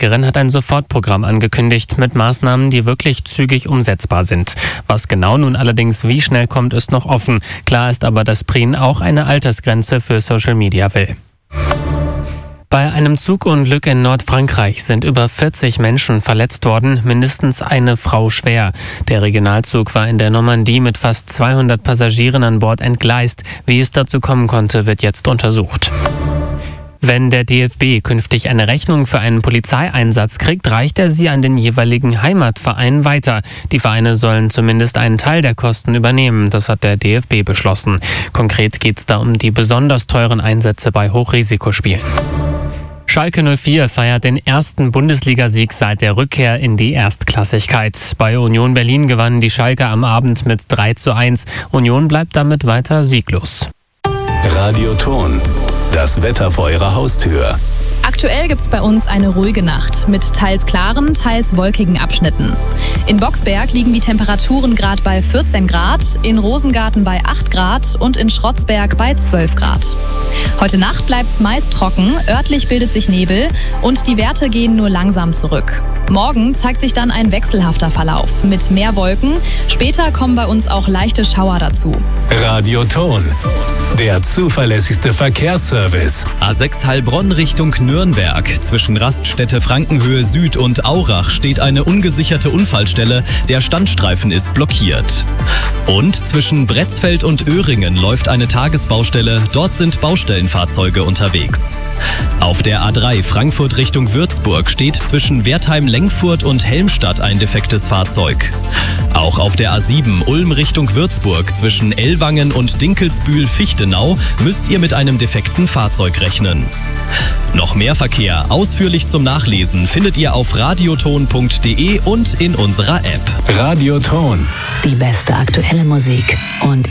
Politikerin hat ein Sofortprogramm angekündigt mit Maßnahmen, die wirklich zügig umsetzbar sind. Was genau nun allerdings wie schnell kommt, ist noch offen. Klar ist aber, dass Prien auch eine Altersgrenze für Social Media will. Bei einem Zugunglück in Nordfrankreich sind über 40 Menschen verletzt worden, mindestens eine Frau schwer. Der Regionalzug war in der Normandie mit fast 200 Passagieren an Bord entgleist. Wie es dazu kommen konnte, wird jetzt untersucht. Wenn der DFB künftig eine Rechnung für einen Polizeieinsatz kriegt, reicht er sie an den jeweiligen Heimatverein weiter. Die Vereine sollen zumindest einen Teil der Kosten übernehmen. Das hat der DFB beschlossen. Konkret geht es da um die besonders teuren Einsätze bei Hochrisikospielen. Schalke 04 feiert den ersten Bundesligasieg seit der Rückkehr in die Erstklassigkeit. Bei Union Berlin gewannen die Schalker am Abend mit 3:1. Union bleibt damit weiter sieglos. Radioton. Das Wetter vor Ihrer Haustür. Aktuell gibt's bei uns eine ruhige Nacht mit teils klaren, teils wolkigen Abschnitten. In Boxberg liegen die Temperaturen gerade bei 14 Grad, in Rosengarten bei 8 Grad und in Schrotzberg bei 12 Grad. Heute Nacht bleibt's meist trocken, örtlich bildet sich Nebel und die Werte gehen nur langsam zurück. Morgen zeigt sich dann ein wechselhafter Verlauf mit mehr Wolken. Später kommen bei uns auch leichte Schauer dazu. Radioton. Der zuverlässigste Verkehrsservice. A6 Heilbronn Richtung Nürnberg. Zwischen Raststätte Frankenhöhe Süd und Aurach steht eine ungesicherte Unfallstelle. Der Standstreifen ist blockiert. Und zwischen Bretzfeld und Öhringen läuft eine Tagesbaustelle. Dort sind Baustellenfahrzeuge unterwegs. Auf der A3 Frankfurt Richtung Würzburg steht zwischen Wertheim-Lengfurt und Helmstadt ein defektes Fahrzeug. Auch auf der A7 Ulm Richtung Würzburg zwischen Ellwangen und Dinkelsbühl-Fichtenau müsst ihr mit einem defekten Fahrzeug rechnen. Noch mehr Verkehr ausführlich zum Nachlesen findet ihr auf radioton.de und in unserer App. Radioton. Die beste aktuelle Musik und